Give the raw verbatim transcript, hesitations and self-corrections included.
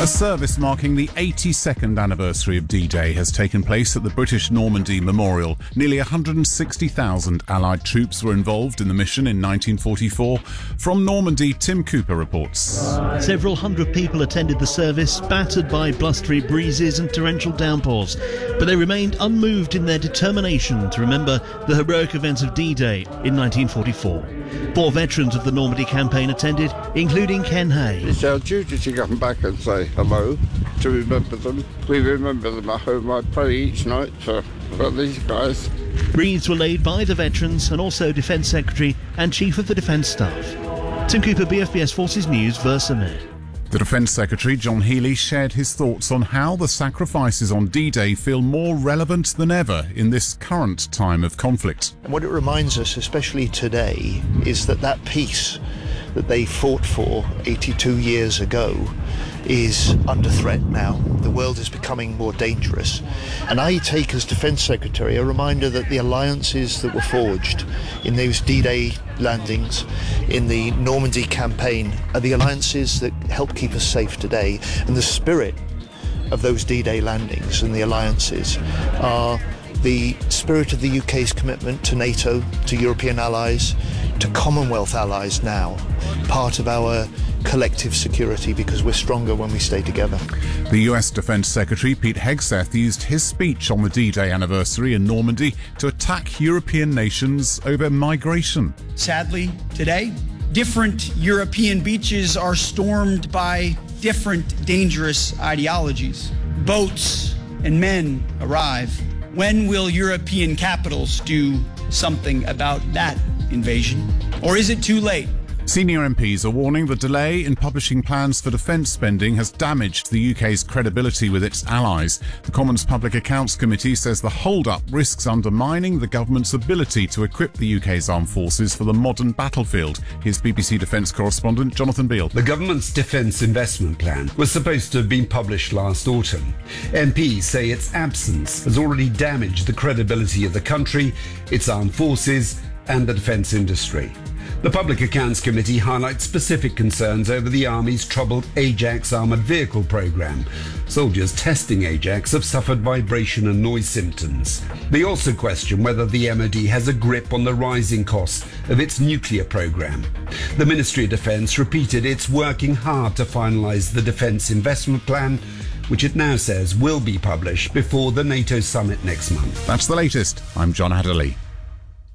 A service marking the eighty-second anniversary of D-Day has taken place at the British Normandy Memorial. Nearly one hundred sixty thousand Allied troops were involved in the mission in nineteen forty-four. From Normandy, Tim Cooper reports. Several hundred people attended the service, battered by blustery breezes and torrential downpours, but they remained unmoved in their determination to remember the heroic events of D-Day in nineteen forty-four. Four veterans of the Normandy campaign attended, including Ken Hay. It's our duty to come back and say hello, to remember them. We remember them at home. I pray each night for, for these guys. Wreaths were laid by the veterans and also Defence Secretary and Chief of the Defence Staff. Tim Cooper, B F B S Forces News, Versa Med. The Defence Secretary, John Healey, shared his thoughts on how the sacrifices on D-Day feel more relevant than ever in this current time of conflict. And what it reminds us, especially today, is that that peace that they fought for eighty-two years ago is under threat now. The world is becoming more dangerous. And I take as Defence Secretary a reminder that the alliances that were forged in those D-Day landings, in the Normandy campaign, are the alliances that help keep us safe today. And the spirit of those D-Day landings and the alliances are the spirit of the U K's commitment to NATO, to European allies, to Commonwealth allies now, part of our collective security, because we're stronger when we stay together. The U S Defence Secretary, Pete Hegseth, used his speech on the D-Day anniversary in Normandy to attack European nations over migration. Sadly, today, different European beaches are stormed by different dangerous ideologies. Boats and men arrive. When will European capitals do something about that invasion? Or is it too late? Senior M Ps are warning the delay in publishing plans for defence spending has damaged the U K's credibility with its allies. The Commons Public Accounts Committee says the hold-up risks undermining the government's ability to equip the U K's armed forces for the modern battlefield. Here's B B C Defence correspondent Jonathan Beale. The government's defence investment plan was supposed to have been published last autumn. M Ps say its absence has already damaged the credibility of the country, its armed forces and the defence industry. The Public Accounts Committee highlights specific concerns over the Army's troubled Ajax armoured vehicle programme. Soldiers testing Ajax have suffered vibration and noise symptoms. They also question whether the M O D has a grip on the rising costs of its nuclear programme. The Ministry of Defence repeated it's working hard to finalise the Defence Investment Plan, which it now says will be published before the NATO summit next month. That's the latest. I'm John Adderley.